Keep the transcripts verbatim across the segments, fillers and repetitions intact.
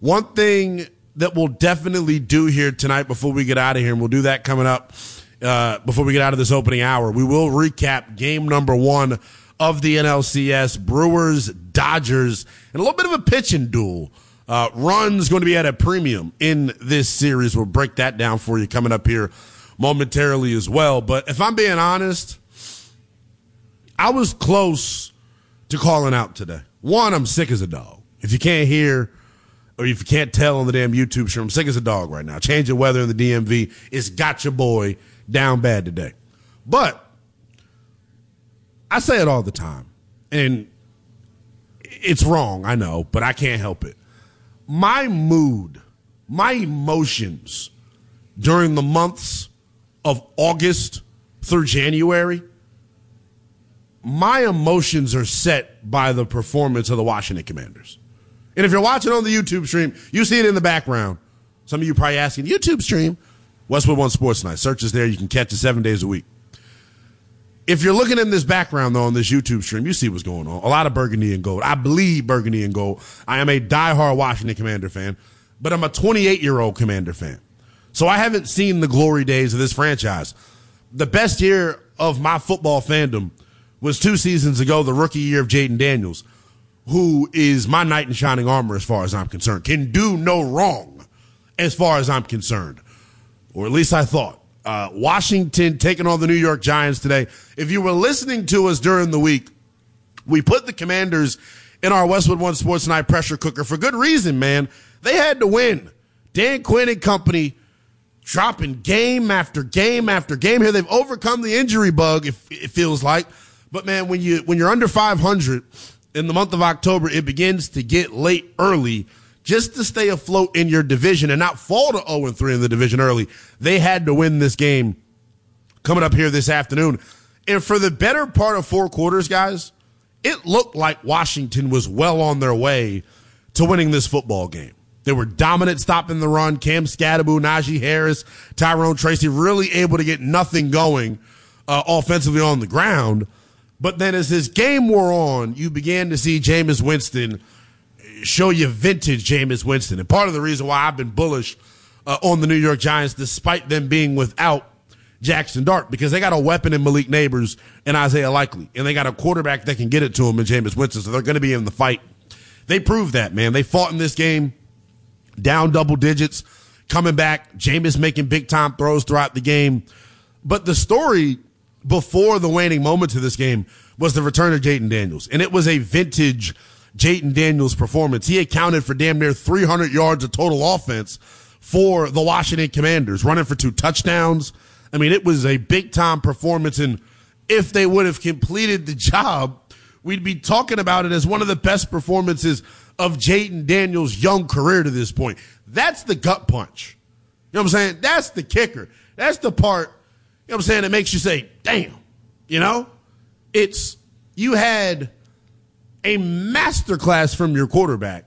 One thing that we'll definitely do here tonight before we get out of here, and we'll do that coming up uh, before we get out of this opening hour, we will recap game number one of the N L C S, Brewers, Dodgers, and a little bit of a pitching duel. Uh, run's going to be at a premium in this series. We'll break that down for you coming up here momentarily as well. But if I'm being honest, I was close to calling out today. One, I'm sick as a dog. If you can't hear or if you can't tell on the damn YouTube stream, I'm sick as a dog right now. Change of weather in the D M V. It's got your boy down bad today. But I say it all the time, and it's wrong, I know, but I can't help it. My mood, my emotions during the months of August through January, my emotions are set by the performance of the Washington Commanders. And if you're watching on the YouTube stream, you see it in the background. Some of you probably asking, YouTube stream? Westwood One Sports Night. Search is there. You can catch it seven days a week. If you're looking in this background, though, on this YouTube stream, you see what's going on. A lot of burgundy and gold. I bleed burgundy and gold. I am a diehard Washington Commander fan, but I'm a twenty-eight-year-old Commander fan. So I haven't seen the glory days of this franchise. The best year of my football fandom was two seasons ago, the rookie year of Jaden Daniels, who is my knight in shining armor as far as I'm concerned, can do no wrong as far as I'm concerned, or at least I thought. Uh, Washington taking on the New York Giants today. If you were listening to us during the week, we put the Commanders in our Westwood One Sports Night pressure cooker for good reason, man. They had to win. Dan Quinn and company dropping game after game after game here. They've overcome the injury bug, it, it feels like. But, man, when, you, when you're under five hundred in the month of October, it begins to get late early. Just to stay afloat in your division and not fall to oh and three in the division early, they had to win this game coming up here this afternoon. And for the better part of four quarters, guys, it looked like Washington was well on their way to winning this football game. They were dominant stopping the run. Cam Scadaboo, Najee Harris, Tyrone Tracy really able to get nothing going uh, offensively on the ground. But then as this game wore on, you began to see Jameis Winston show you vintage Jameis Winston. And part of the reason why I've been bullish uh, on the New York Giants, despite them being without Jackson Dart, because they got a weapon in Malik Neighbors and Isaiah Likely, and they got a quarterback that can get it to him in Jameis Winston, so they're going to be in the fight. They proved that, man. They fought in this game, down double digits, coming back, Jameis making big-time throws throughout the game. But the story before the waning moments of this game was the return of Jaden Daniels, and it was a vintage Jaden Daniels performance. He accounted for damn near three hundred yards of total offense for the Washington Commanders, running for two touchdowns. I mean, it was a big-time performance, and if they would have completed the job, we'd be talking about it as one of the best performances of Jaden Daniels' young career to this point. That's the gut punch. You know what I'm saying? That's the kicker. That's the part, you know what I'm saying, that makes you say, damn, you know? It's, you had a masterclass from your quarterback,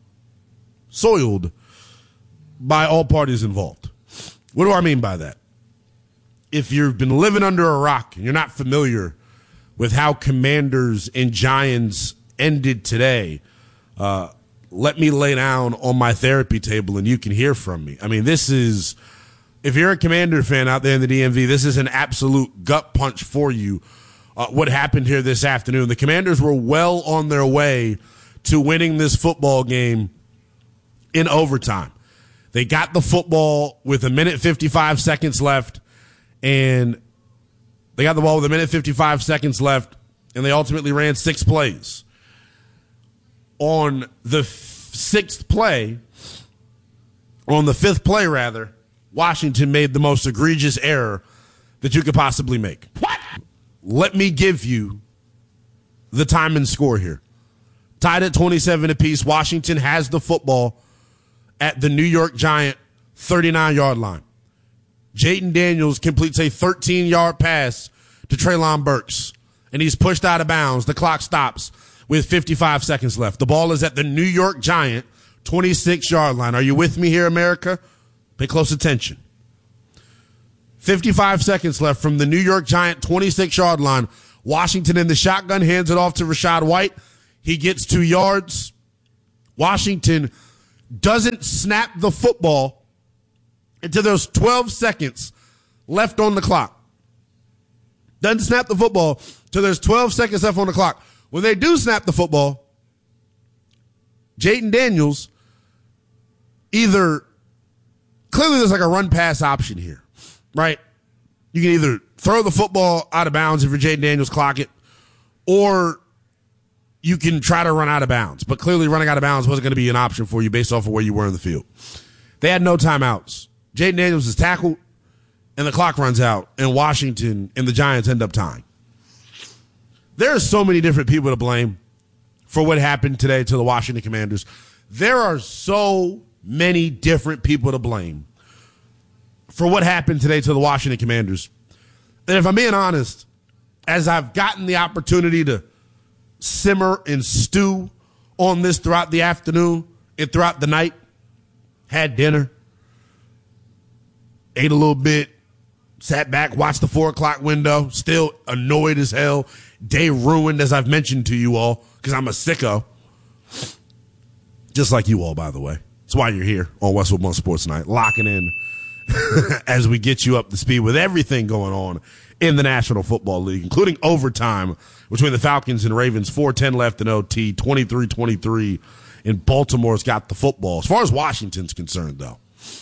soiled by all parties involved. What do I mean by that? If you've been living under a rock and you're not familiar with how Commanders and Giants ended today, uh, let me lay down on my therapy table and you can hear from me. I mean, this is, if you're a Commander fan out there in the D M V, this is an absolute gut punch for you. Uh, what happened here this afternoon. The Commanders were well on their way to winning this football game in overtime. They got the football with a minute fifty-five seconds left, and they got the ball with a minute fifty-five seconds left, and they ultimately ran six plays. On the f- sixth play, or on the fifth play, rather, Washington made the most egregious error that you could possibly make. What? Let me give you the time and score here. Tied at twenty-seven apiece. Washington has the football at the New York Giant thirty-nine-yard line. Jaden Daniels completes a thirteen-yard pass to Treylon Burks, and he's pushed out of bounds. The clock stops with fifty-five seconds left. The ball is at the New York Giant twenty-six-yard line. Are you with me here, America? Pay close attention. fifty-five seconds left from the New York Giant twenty-six-yard line. Washington in the shotgun hands it off to Rachaad White. He gets two yards. Washington doesn't snap the football until there's twelve seconds left on the clock. Doesn't snap the football until there's twelve seconds left on the clock. When they do snap the football, Jayden Daniels either, clearly there's like a run pass option here, right? You can either throw the football out of bounds if you're Jayden Daniels, clock it, or you can try to run out of bounds. But clearly running out of bounds wasn't going to be an option for you based off of where you were in the field. They had no timeouts. Jayden Daniels is tackled, and the clock runs out, and Washington and the Giants end up tying. There are so many different people to blame for what happened today to the Washington Commanders. There are so many different people to blame for what happened today to the Washington Commanders. And if I'm being honest, as I've gotten the opportunity to simmer and stew on this throughout the afternoon and throughout the night, had dinner, ate a little bit, sat back, watched the four o'clock window, still annoyed as hell, day ruined, as I've mentioned to you all, because I'm a sicko. Just like you all, by the way. That's why you're here on Westwood One Sports Night, locking in as we get you up to speed with everything going on in the National Football League, including overtime between the Falcons and Ravens, four ten left in O T, twenty-three twenty-three, and Baltimore's got the football. As far as Washington's concerned, though,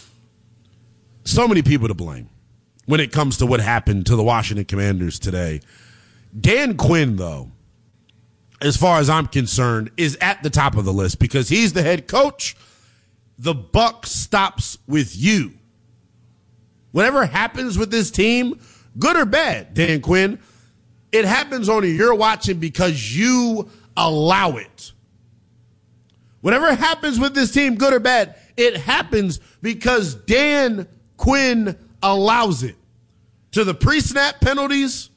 so many people to blame when it comes to what happened to the Washington Commanders today. Dan Quinn, though, as far as I'm concerned, is at the top of the list because he's the head coach. The buck stops with you. Whatever happens with this team, good or bad, Dan Quinn, it happens on your watching because you allow it. Whatever happens with this team, good or bad, it happens because Dan Quinn allows it. To the pre-snap penalties,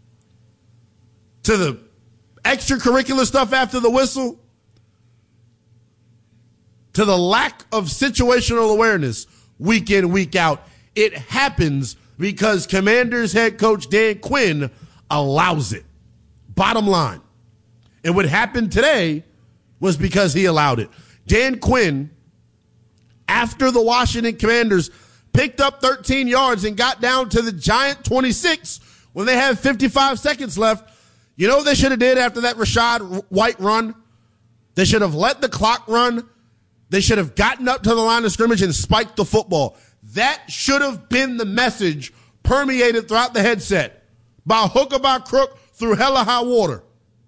to the extracurricular stuff after the whistle, to the lack of situational awareness week in, week out, it happens because Commanders head coach Dan Quinn allows it. Bottom line. And what happened today was because he allowed it. Dan Quinn, after the Washington Commanders picked up thirteen yards and got down to the Giant twenty-six when they had fifty-five seconds left, you know what they should have did after that Rachaad White run? They should have let the clock run. They should have gotten up to the line of scrimmage and spiked the football. That should have been the message permeated throughout the headset. By hook or by crook, through hell or high water.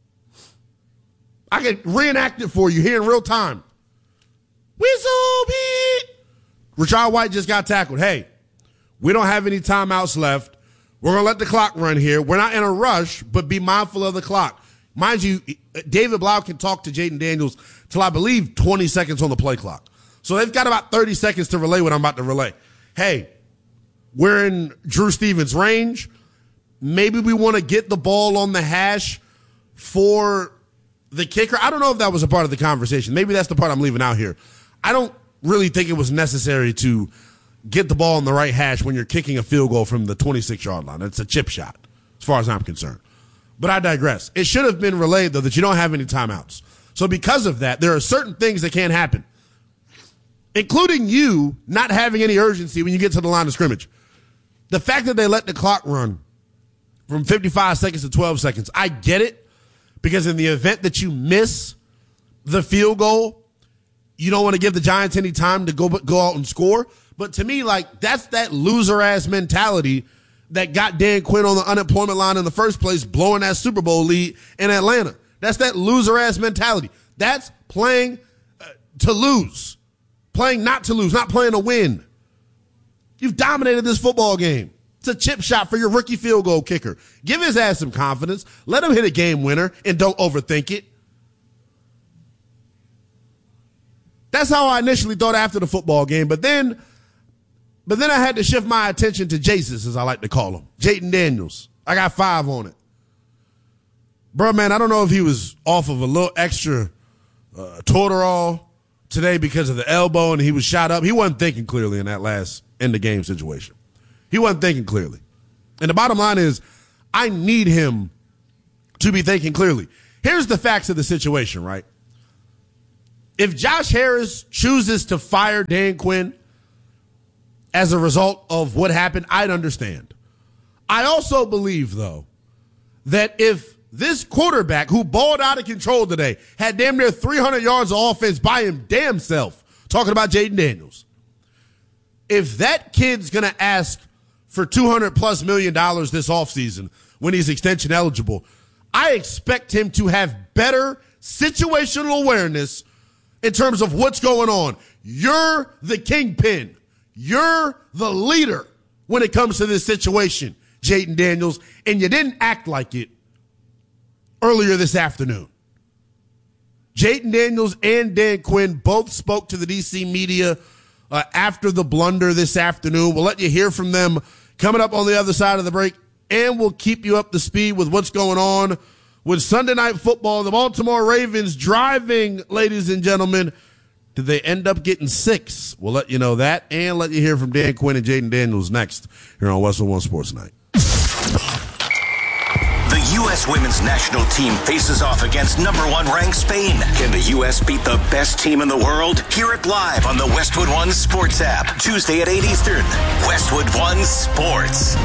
I can reenact it for you here in real time. Whistle beat. Rachaad White just got tackled. Hey, we don't have any timeouts left. We're going to let the clock run here. We're not in a rush, but be mindful of the clock. Mind you, David Blau can talk to Jayden Daniels till I believe twenty seconds on the play clock. So they've got about thirty seconds to relay what I'm about to relay. Hey, we're in Drew Stevens' range. Maybe we want to get the ball on the hash for the kicker. I don't know if that was a part of the conversation. Maybe that's the part I'm leaving out here. I don't really think it was necessary to get the ball on the right hash when you're kicking a field goal from the twenty-six-yard line. It's a chip shot, as far as I'm concerned. But I digress. It should have been relayed, though, that you don't have any timeouts. So because of that, there are certain things that can't happen, including you not having any urgency when you get to the line of scrimmage. The fact that they let the clock run from fifty-five seconds to twelve seconds, I get it, because in the event that you miss the field goal, you don't want to give the Giants any time to go go out and score. But to me, like, that's that loser-ass mentality that got Dan Quinn on the unemployment line in the first place, blowing that Super Bowl lead in Atlanta. That's that loser-ass mentality. That's playing uh, to lose, playing not to lose, not playing to win. You've dominated this football game. It's a chip shot for your rookie field goal kicker. Give his ass some confidence. Let him hit a game winner and don't overthink it. That's how I initially thought after the football game. But then, but then I had to shift my attention to Jesus, as I like to call him, Jayden Daniels. I got five on it. Bro, man, I don't know if he was off of a little extra uh, Toradol today because of the elbow and he was shot up. He wasn't thinking clearly in that last end-of-game situation. He wasn't thinking clearly. And the bottom line is, I need him to be thinking clearly. Here's the facts of the situation, right? If Josh Harris chooses to fire Dan Quinn as a result of what happened, I'd understand. I also believe, though, that if this quarterback who balled out of control today had damn near three hundred yards of offense by him damn self, talking about Jayden Daniels, if that kid's going to ask for two hundred plus million dollars this offseason when he's extension eligible, I expect him to have better situational awareness in terms of what's going on. You're the kingpin. You're the leader when it comes to this situation, Jayden Daniels, and you didn't act like it earlier this afternoon. Jayden Daniels and Dan Quinn both spoke to the D C media uh, after the blunder this afternoon. We'll let you hear from them coming up on the other side of the break, and we'll keep you up to speed with what's going on with Sunday Night Football. The Baltimore Ravens driving, ladies and gentlemen. Did they end up getting six? We'll let you know that, and let you hear from Dan Quinn and Jayden Daniels next here on Westwood One Sports Night. The U S women's national team faces off against number one ranked Spain. Can the U S beat the best team in the world? Hear it live on the Westwood One Sports app. Tuesday at eight Eastern. Westwood One Sports.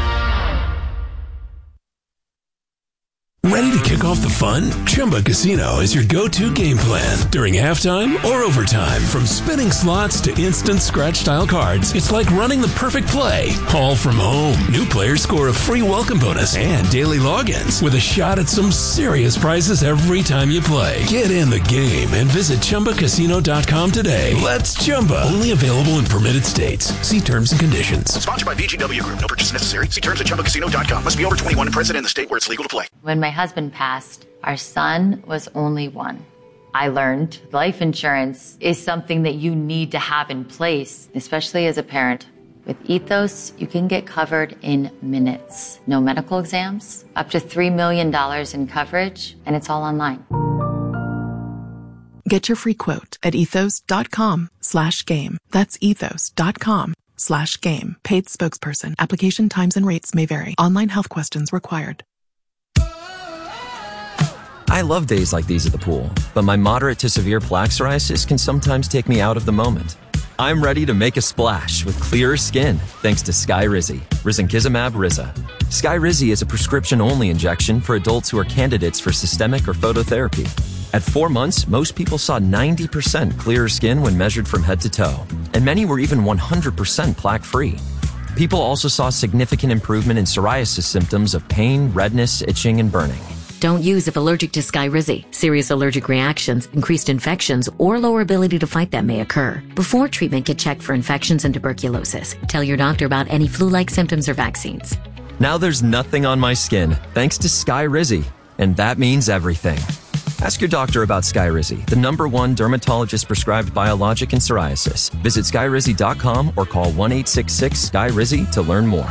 Ready to kick off the fun? Chumba Casino is your go-to game plan during halftime or overtime. From spinning slots to instant scratch-style cards, it's like running the perfect play, all from home. New players score a free welcome bonus and daily logins with a shot at some serious prizes every time you play. Get in the game and visit Chumba Casino dot com today. Let's Chumba. Only available in permitted states. See terms and conditions. Sponsored by V G W Group. No purchase necessary. See terms at Chumba Casino dot com. Must be over twenty-one and present in the state where it's legal to play. When my husband passed, our son was only one. I learned life insurance is something that you need to have in place, especially as a parent. With Ethos, you can get covered in minutes. No medical exams, up to three million dollars in coverage, and it's all online. Get your free quote at ethos.com slash game. That's ethos.com slash game. Paid spokesperson. Application times and rates may vary. Online health questions required. I love days like these at the pool, but my moderate to severe plaque psoriasis can sometimes take me out of the moment. I'm ready to make a splash with clearer skin thanks to Skyrizi, risankizumab Riza. Skyrizi is a prescription-only injection for adults who are candidates for systemic or phototherapy. At four months, most people saw ninety percent clearer skin when measured from head to toe, and many were even one hundred percent plaque-free. People also saw significant improvement in psoriasis symptoms of pain, redness, itching, and burning. Don't use if allergic to Skyrizi. Serious allergic reactions, increased infections, or lower ability to fight them may occur. Before treatment, get checked for infections and tuberculosis. Tell your doctor about any flu-like symptoms or vaccines. Now there's nothing on my skin thanks to Skyrizi, and that means everything. Ask your doctor about Skyrizi, the number one dermatologist-prescribed biologic in psoriasis. Visit skyrizi dot com or call one eight six six Sky Rizi to learn more.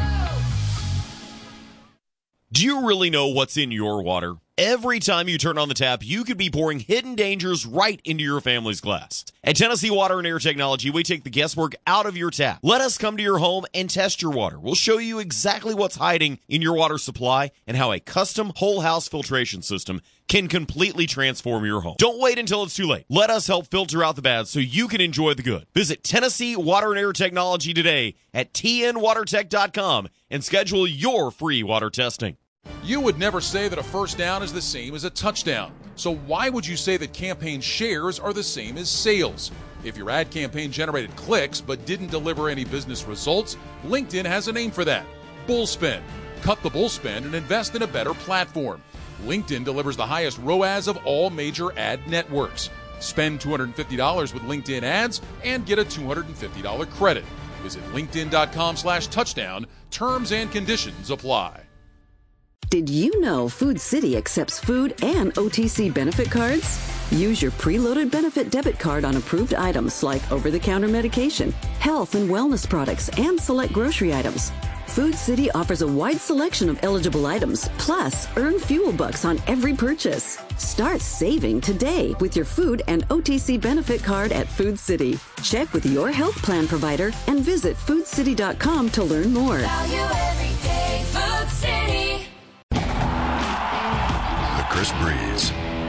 Do you really know what's in your water? Every time you turn on the tap, you could be pouring hidden dangers right into your family's glass. At Tennessee Water and Air Technology, we take the guesswork out of your tap. Let us come to your home and test your water. We'll show you exactly what's hiding in your water supply and how a custom whole house filtration system can completely transform your home. Don't wait until it's too late. Let us help filter out the bad so you can enjoy the good. Visit Tennessee Water and Air Technology today at T N water tech dot com and schedule your free water testing. You would never say that a first down is the same as a touchdown. So why would you say that campaign shares are the same as sales? If your ad campaign generated clicks but didn't deliver any business results, LinkedIn has a name for that. Bullspend. Cut the bullspend and invest in a better platform. LinkedIn delivers the highest R O A S of all major ad networks. Spend two hundred fifty dollars with LinkedIn ads and get a two hundred fifty dollars credit. Visit linkedin.com slash touchdown. Terms and conditions apply. Did you know Food City accepts food and O T C benefit cards? Use your preloaded benefit debit card on approved items like over-the-counter medication, health and wellness products, and select grocery items. Food City offers a wide selection of eligible items, plus earn fuel bucks on every purchase. Start saving today with your food and O T C benefit card at Food City. Check with your health plan provider and visit food city dot com to learn more. Value every day, Food City. The Chris Breeze,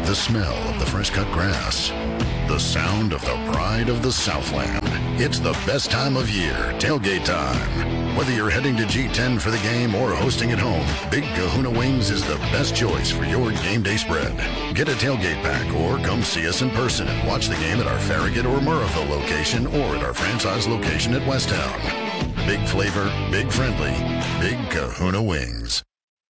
The smell of the fresh-cut grass. The sound of the pride of the Southland. It's the best time of year, tailgate time. Whether you're heading to G ten for the game or hosting at home, Big Kahuna Wings is the best choice for your game day spread. Get a tailgate pack or come see us in person and watch the game at our Farragut or Murrayville location or at our franchise location at Westtown. Big flavor, big friendly, Big Kahuna Wings.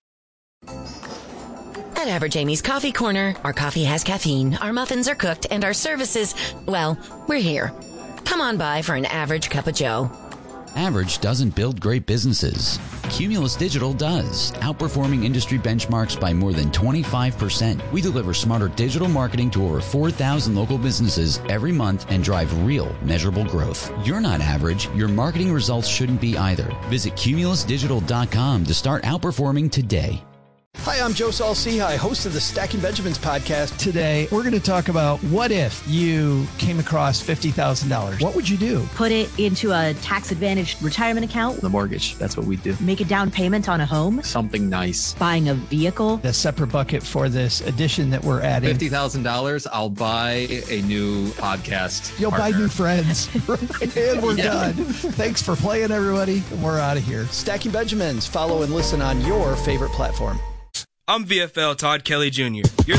At Average Amy's Coffee Corner, our coffee has caffeine, our muffins are cooked, and our services, well, we're here. Come on by for an average cup of joe. Average doesn't build great businesses. Cumulus Digital does, outperforming industry benchmarks by more than twenty-five percent. We deliver smarter digital marketing to over four thousand local businesses every month and drive real, measurable growth. You're not average. Your marketing results shouldn't be either. Visit cumulus digital dot com to start outperforming today. Hi, I'm Joe Saul-Sehy, host of the Stacking Benjamins podcast. Today, we're going to talk about what if you came across fifty thousand dollars. What would you do? Put it into a tax-advantaged retirement account. The mortgage, that's what we do. Make a down payment on a home. Something nice. Buying a vehicle. A separate bucket for this addition that we're adding. fifty thousand dollars, I'll buy a new podcast You'll partner. buy new friends. And we're Yeah. done. Thanks for playing, everybody. We're out of here. Stacking Benjamins. Follow and listen on your favorite platform. I'm V F L Todd Kelly Junior You're